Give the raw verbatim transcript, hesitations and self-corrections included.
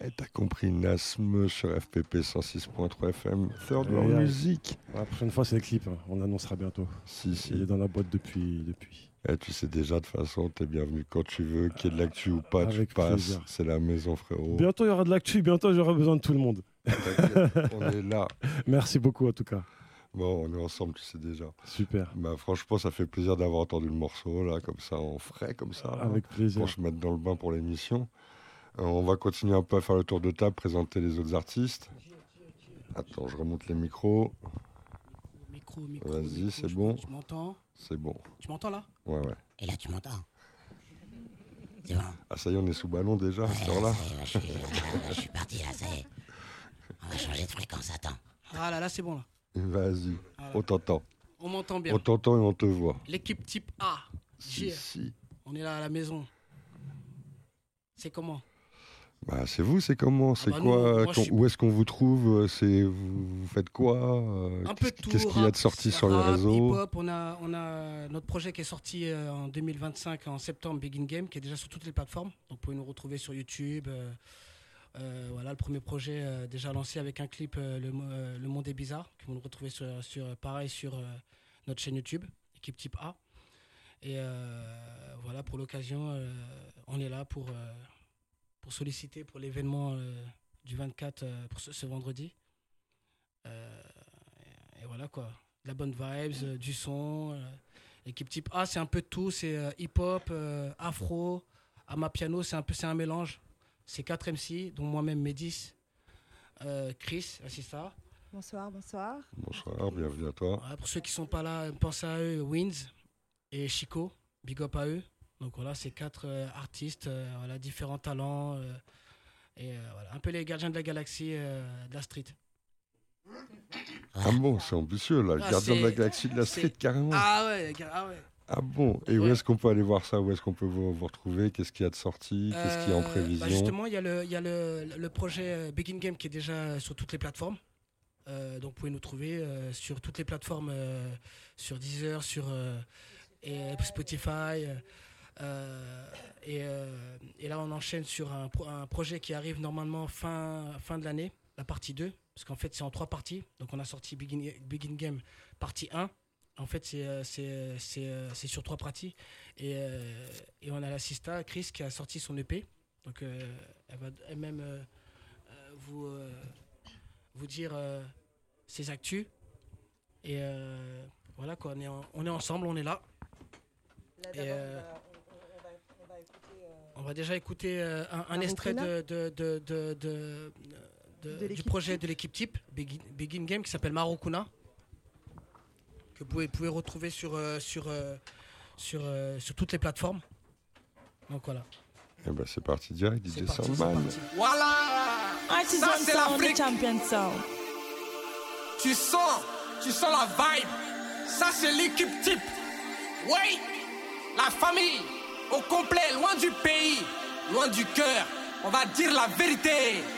Et t'as compris, Nasme sur F P P cent six point trois F M, Third World euh, Music. La prochaine fois, c'est le clip. Hein. On annoncera bientôt. Si, si. Il est dans la boîte depuis. depuis. Et tu sais déjà, de toute façon, t'es bienvenu quand tu veux, qu'il y ait de l'actu ou pas, Avec tu passes. plaisir. C'est la maison, frérot. Bientôt, il y aura de l'actu. Bientôt, j'aurai besoin de tout le monde. T'inquiète, on est là. Merci beaucoup, en tout cas. Bon, on est ensemble, tu sais déjà. Super. Bah, franchement, ça fait plaisir d'avoir entendu le morceau, là, comme ça, en frais, comme ça. Là, Avec plaisir. pour se mettre dans le bain pour l'émission. Euh, on va continuer un peu à faire le tour de table, présenter les autres artistes. Attends, je remonte les micros. Micro, micro. Vas-y, micro, c'est je- bon. Tu m'entends? C'est bon. Tu m'entends là? Ouais, ouais. Et là, tu m'entends? C'est bon. Ah, ça y est, on est sous ballon déjà, à cette Ouais, heure-là. ça y est, je, suis, là, je suis parti, là, ça y est. On va changer de fréquence, attends. Ah là, là, c'est bon là. Vas-y, Voilà. on t'entend. On m'entend bien. On t'entend et on te voit. L'équipe type A. Si, G. si. On est là à la maison. C'est comment? Bah, c'est vous, c'est comment? C'est bah, quoi? nous, moi, quand- je suis- Où est-ce qu'on vous trouve? C'est vous, vous faites quoi? Euh, Un peu qu'est-ce- de tout. Qu'est-ce qu'il y a rap, de sorti sur les rap, réseaux? hip-hop, on a, on a notre projet qui est sorti euh, en deux mille vingt-cinq, en septembre, Begin Game, qui est déjà sur toutes les plateformes. Donc vous pouvez nous retrouver sur YouTube. euh, euh, voilà, le premier projet euh, déjà lancé avec un clip, euh, le, Mo- euh, le Monde est bizarre, que vous nous retrouvez sur, sur, pareil sur euh, notre chaîne YouTube, équipe type A. Et euh, voilà, pour l'occasion, euh, on est là pour, euh, pour solliciter pour l'événement euh, du vingt-quatre, euh, pour ce, ce vendredi. Euh, et voilà quoi, de la bonne vibes, euh, du son. euh, équipe type A, c'est un peu de tout, c'est euh, hip-hop, euh, afro, amapiano, c'est un peu, c'est un mélange. C'est quatre M C, dont moi-même Médis, euh, Chris, c'est ça. Bonsoir, bonsoir. Bonsoir, bienvenue à toi. Voilà, pour ceux qui sont pas là, pensez à eux, Wins et Chico, big up à eux. Donc voilà, c'est quatre euh, artistes, euh, voilà, différents talents. euh, et euh, voilà, un peu les gardiens de la galaxie euh, de la street. Ah bon, c'est ambitieux là, le Ah, gardien de la c'est- galaxie de la c'est- street carrément. Ah ouais, gars, ah ouais. Ah bon, et où Ouais. est-ce qu'on peut aller voir ça? Où est-ce qu'on peut vous, vous retrouver? Qu'est-ce qu'il y a de sorti? Qu'est-ce qu'il y a en Euh, prévision? bah justement, il y a le, il y a le, le projet euh, Begin Game qui est déjà sur toutes les plateformes. Euh, donc vous pouvez nous trouver euh, sur toutes les plateformes, euh, sur Deezer, sur euh, et Spotify. euh, euh, et, euh, et là, on enchaîne sur un, pro- un projet qui arrive normalement fin, fin de l'année, la partie deux. Parce qu'en fait, c'est en trois parties. Donc on a sorti Begin, Begin Game partie un. En fait, c'est, euh, c'est, euh, c'est, euh, c'est sur trois parties. Et, euh, et on a l'assista, Chris, qui a sorti son E P. Donc, euh, elle va elle-même euh, euh, vous, euh, vous dire euh, ses actus. Et euh, voilà, quoi, on est, en- on est ensemble, on est là. Là, Et, d'abord, euh, on, va, on, on va, on va écouter euh, On va déjà écouter euh, un, un Maroukina. extrait de, de, de, de, de- de- De du l'équipe projet type. de l'équipe type, Begin, Begin Game, qui s'appelle Maroukina, que vous pouvez, pouvez retrouver sur, euh, sur, euh, sur, euh, sur toutes les plateformes. Donc voilà. Eh ben c'est parti direct, C'est D J parti, c'est Soundman. parti. Voilà. Artisan Ça, c'est Sound, the l'Afrique. champion sound. Tu sens, tu sens la vibe. Ça c'est l'équipe type. Oui, la famille au complet, loin du pays, loin du cœur. On va dire la vérité.